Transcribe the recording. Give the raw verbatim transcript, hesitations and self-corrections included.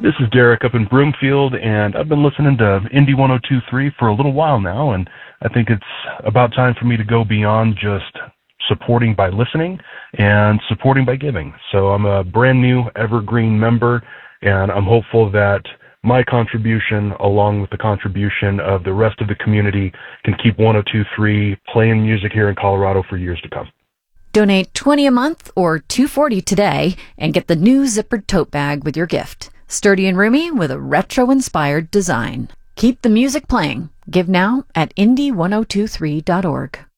This is Derek up in Broomfield, and I've been listening to Indie one oh two point three for a little while now, and I think it's about time for me to go beyond just supporting by listening and supporting by giving. So I'm a brand new evergreen member, and I'm hopeful that my contribution, along with the contribution of the rest of the community, can keep one oh two point three playing music here in Colorado for years to come. Donate twenty dollars a month or two dollars and forty cents today and get the new zippered tote bag with your gift. Sturdy and roomy with a retro-inspired design. Keep the music playing. Give now at indie one oh two three dot org.